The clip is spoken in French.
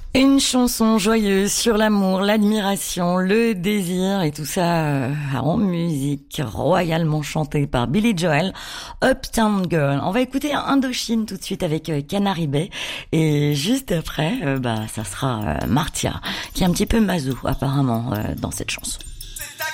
Une chanson joyeuse sur l'amour, l'admiration, le désir et tout ça en musique royalement chantée par Billy Joel, Uptown Girl. On va écouter Indochine tout de suite avec Canary Bay et juste après, ça sera Martia qui est un petit peu mazou apparemment dans cette chanson.